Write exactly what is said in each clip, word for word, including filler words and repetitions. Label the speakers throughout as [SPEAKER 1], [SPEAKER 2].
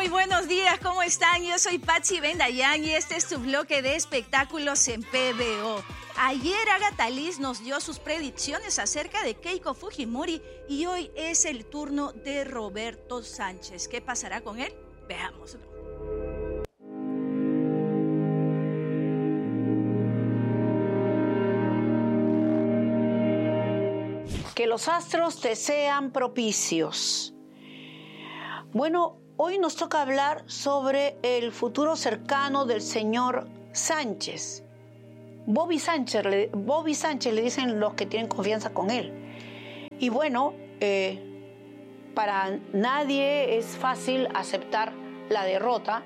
[SPEAKER 1] Muy buenos días, ¿cómo están? Yo soy Patsy Bendayán y este es tu bloque de espectáculos en P B O. Ayer Agatha Liz nos dio sus predicciones acerca de Keiko Fujimori y hoy es el turno de Roberto Sánchez. ¿Qué pasará con él? Veámoslo.
[SPEAKER 2] Que los astros te sean propicios. Bueno, hoy nos toca hablar sobre el futuro cercano del señor Sánchez. Bobby Sánchez, Bobby Sánchez le dicen los que tienen confianza con él. Y bueno, eh, para nadie es fácil aceptar la derrota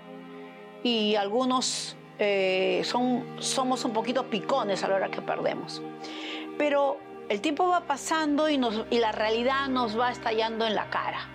[SPEAKER 2] y algunos eh, son, somos un poquito picones a la hora que perdemos. Pero el tiempo va pasando y, nos, y la realidad nos va estallando en la cara.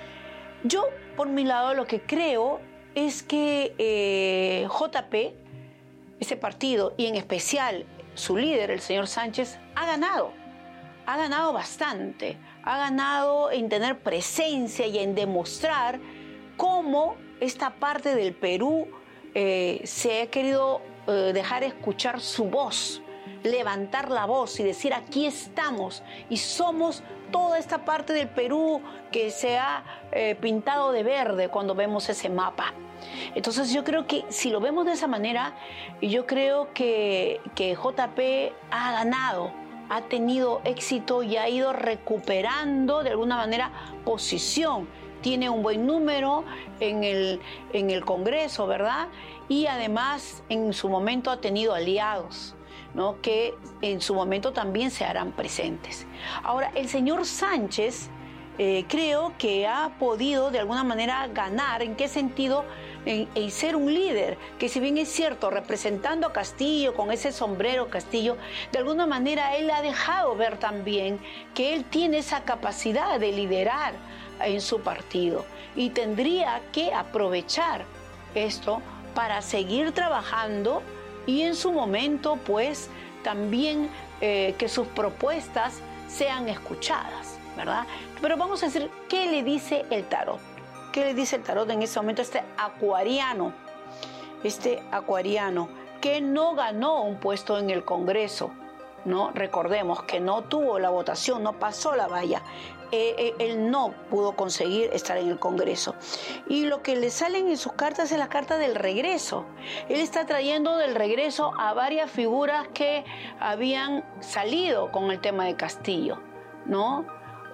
[SPEAKER 2] Yo, por mi lado, lo que creo es que eh, J P, ese partido, y en especial su líder, el señor Sánchez, ha ganado. Ha ganado bastante. Ha ganado en tener presencia y en demostrar cómo esta parte del Perú eh, se ha querido eh, dejar escuchar su voz, levantar la voz y decir aquí estamos y somos toda esta parte del Perú que se ha eh, pintado de verde cuando vemos ese mapa. Entonces yo creo que si lo vemos de esa manera, yo creo que, que J P ha ganado, ha tenido éxito y ha ido recuperando de alguna manera posición. Tiene un buen número en el, en el Congreso, ¿verdad? Y además en su momento ha tenido aliados, ¿no? Que en su momento también se harán presentes. Ahora, el señor Sánchez eh, creo que ha podido de alguna manera ganar. ¿En qué sentido? En, en ser un líder, que si bien es cierto, representando a Castillo, con ese sombrero Castillo, de alguna manera él ha dejado ver también que él tiene esa capacidad de liderar en su partido y tendría que aprovechar esto para seguir trabajando y en su momento, pues, también eh, que sus propuestas sean escuchadas, ¿verdad? Pero vamos a decir, ¿qué le dice el tarot? ¿Qué le dice el tarot en ese momento a este acuariano? Este acuariano que no ganó un puesto en el Congreso, ¿no? Recordemos que no tuvo la votación, no pasó la valla. Eh, eh, él no pudo conseguir estar en el Congreso. Y lo que le salen en sus cartas es la carta del regreso. Él está trayendo del regreso a varias figuras que habían salido con el tema de Castillo, ¿no?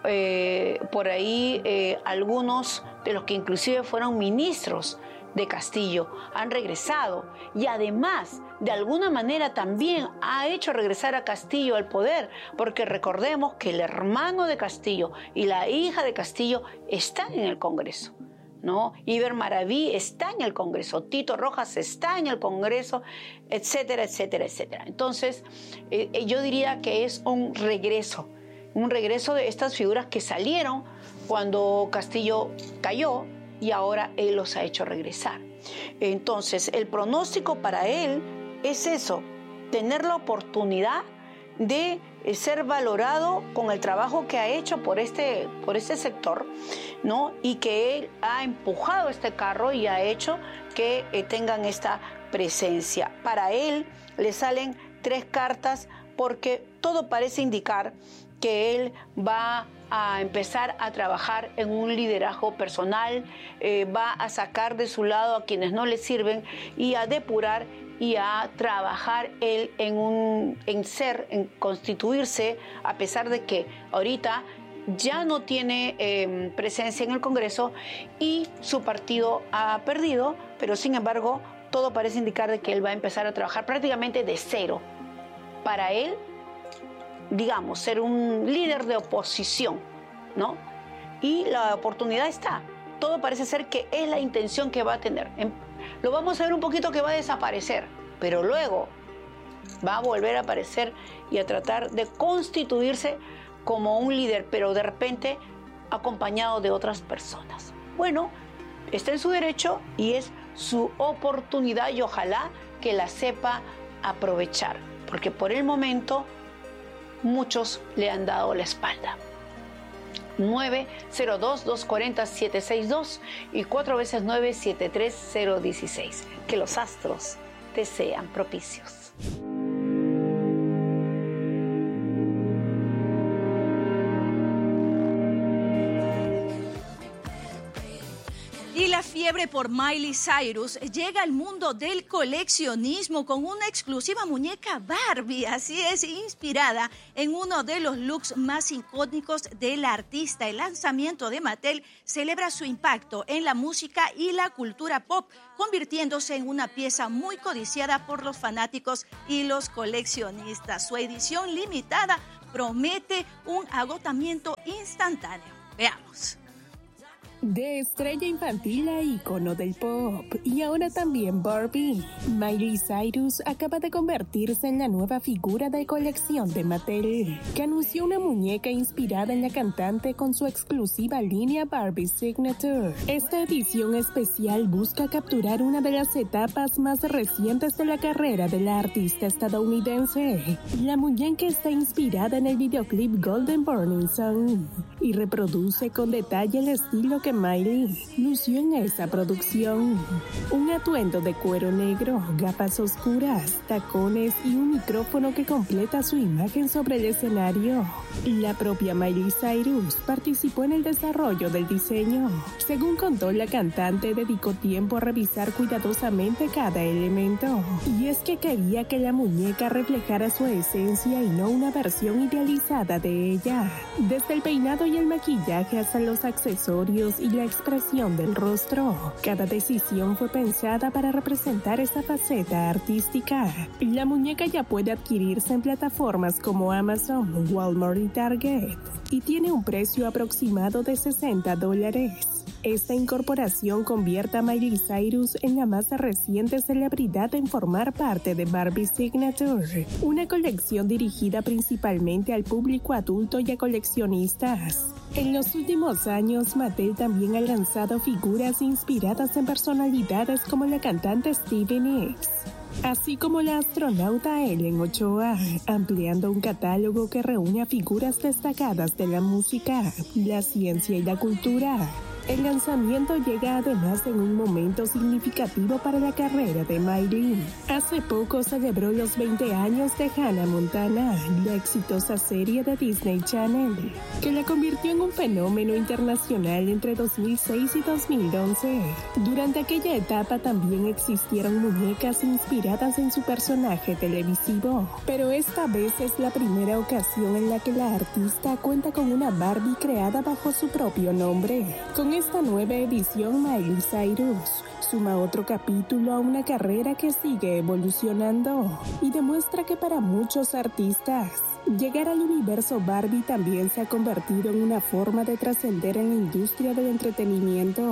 [SPEAKER 2] Eh, por ahí eh, algunos de los que inclusive fueron ministros de Castillo han regresado y además de alguna manera también ha hecho regresar a Castillo al poder, porque recordemos que el hermano de Castillo y la hija de Castillo están en el Congreso, ¿no? Iber Maraví está en el Congreso, Tito Rojas está en el Congreso, etcétera, etcétera, etcétera. Entonces, eh, yo diría que es un regreso, un regreso de estas figuras que salieron cuando Castillo cayó y ahora él los ha hecho regresar. Entonces, el pronóstico para él es eso, tener la oportunidad de ser valorado con el trabajo que ha hecho por este, por este sector, ¿no? Y que él ha empujado este carro y ha hecho que eh, tengan esta presencia. Para él le salen tres cartas porque todo parece indicar que él va a empezar a trabajar en un liderazgo personal, eh, va a sacar de su lado a quienes no le sirven y a depurar y a trabajar él en, un, en ser, en constituirse, a pesar de que ahorita ya no tiene eh, presencia en el Congreso y su partido ha perdido, pero sin embargo todo parece indicar de que él va a empezar a trabajar prácticamente de cero. Para él, digamos, ser un líder de oposición, ¿no? Y la oportunidad está. Todo parece ser que es la intención que va a tener. Lo vamos a ver un poquito que va a desaparecer, pero luego va a volver a aparecer y a tratar de constituirse como un líder, pero de repente acompañado de otras personas. Bueno, está en su derecho y es su oportunidad y ojalá que la sepa aprovechar, porque por el momento muchos le han dado la espalda. nueve cero dos, dos cuatro cero, siete seis dos y cuatro veces nueve, siete tres cero uno seis. Que los astros te sean propicios.
[SPEAKER 1] Y la fiebre por Miley Cyrus llega al mundo del coleccionismo con una exclusiva muñeca Barbie, así es, inspirada en uno de los looks más icónicos de la artista. El lanzamiento de Mattel celebra su impacto en la música y la cultura pop, convirtiéndose en una pieza muy codiciada por los fanáticos y los coleccionistas. Su edición limitada promete un agotamiento instantáneo. Veamos.
[SPEAKER 3] De estrella infantil a ícono del pop y ahora también Barbie, Miley Cyrus acaba de convertirse en la nueva figura de colección de Mattel, que anunció una muñeca inspirada en la cantante con su exclusiva línea Barbie Signature. Esta edición especial busca capturar una de las etapas más recientes de la carrera de la artista estadounidense. La muñeca está inspirada en el videoclip Golden Burning Sun y reproduce con detalle el estilo que Miley lució en esa producción. Un atuendo de cuero negro, gafas oscuras, tacones y un micrófono que completa su imagen sobre el escenario. La propia Miley Cyrus participó en el desarrollo del diseño. Según contó la cantante, dedicó tiempo a revisar cuidadosamente cada elemento. Y es que quería que la muñeca reflejara su esencia y no una versión idealizada de ella. Desde el peinado y el maquillaje hasta los accesorios y la expresión del rostro, cada decisión fue pensada para representar esa faceta artística. La muñeca ya puede adquirirse en plataformas como Amazon, Walmart y Target y tiene un precio aproximado de sesenta dólares. Esta incorporación convierte a Miley Cyrus en la más reciente celebridad en formar parte de Barbie Signature, una colección dirigida principalmente al público adulto y a coleccionistas. En los últimos años, Mattel también ha lanzado figuras inspiradas en personalidades como la cantante Stevie Nicks, así como la astronauta Ellen Ochoa, ampliando un catálogo que reúne a figuras destacadas de la música, la ciencia y la cultura. El lanzamiento llega además en un momento significativo para la carrera de Miley. Hace poco celebró los veinte años de Hannah Montana, la exitosa serie de Disney Channel, que la convirtió en un fenómeno internacional entre dos mil seis y dos mil once. Durante aquella etapa también existieron muñecas inspiradas en su personaje televisivo, pero esta vez es la primera ocasión en la que la artista cuenta con una Barbie creada bajo su propio nombre. Con esta nueva edición, Miley Cyrus suma otro capítulo a una carrera que sigue evolucionando y demuestra que para muchos artistas, llegar al universo Barbie también se ha convertido en una forma de trascender en la industria del entretenimiento.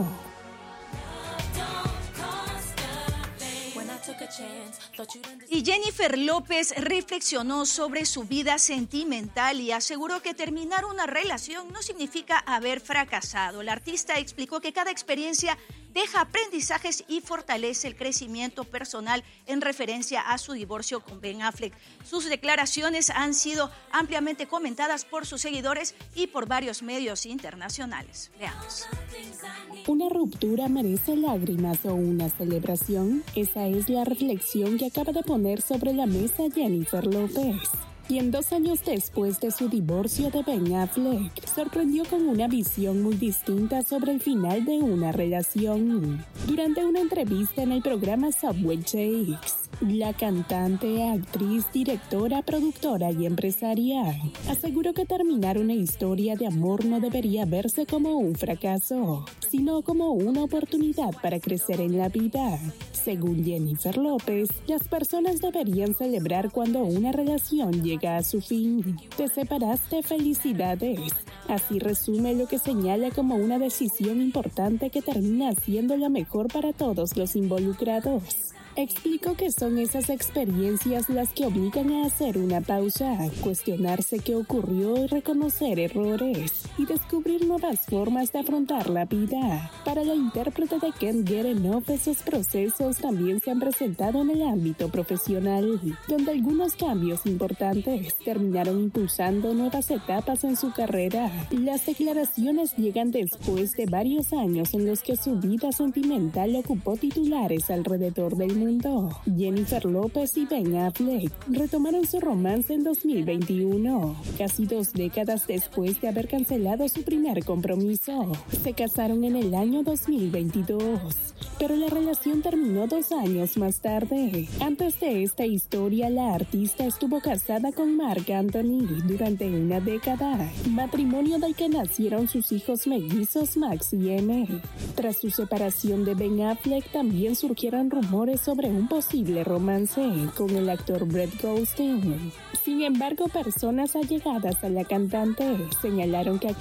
[SPEAKER 1] Y Jennifer López reflexionó sobre su vida sentimental y aseguró que terminar una relación no significa haber fracasado. La artista explicó que cada experiencia deja aprendizajes y fortalece el crecimiento personal en referencia a su divorcio con Ben Affleck. Sus declaraciones han sido ampliamente comentadas por sus seguidores y por varios medios internacionales. Veamos.
[SPEAKER 3] ¿Una ruptura merece lágrimas o una celebración? Esa es la reflexión que acaba de poner sobre la mesa Jennifer López, quien dos años después de su divorcio de Ben Affleck sorprendió con una visión muy distinta sobre el final de una relación. Durante una entrevista en el programa Subway Shakes, la cantante, actriz, directora, productora y empresaria aseguró que terminar una historia de amor no debería verse como un fracaso, sino como una oportunidad para crecer en la vida. Según Jennifer López, las personas deberían celebrar cuando una relación llega a su fin. Te separaste, felicidades. Así resume lo que señala como una decisión importante que termina siendo la mejor para todos los involucrados. explicó que son esas experiencias las que obligan a hacer una pausa, cuestionarse qué ocurrió y reconocer errores y descubrir nuevas formas de afrontar la vida. Para la intérprete de Can't Get Enough, esos procesos también se han presentado en el ámbito profesional, donde algunos cambios importantes terminaron impulsando nuevas etapas en su carrera. Las declaraciones llegan después de varios años en los que su vida sentimental ocupó titulares alrededor del mundo. Jennifer López y Ben Affleck retomaron su romance en dos mil veintiuno, casi dos décadas después de haber cancelado su primer compromiso. Se casaron en el año dos mil veintidós, pero la relación terminó dos años más tarde. Antes de esta historia, la artista estuvo casada con Marc Anthony durante una década, matrimonio del que nacieron sus hijos mellizos Max y M. Tras su separación de Ben Affleck, también surgieron rumores sobre un posible romance con el actor Brett Goldstein. Sin embargo, personas allegadas a la cantante señalaron que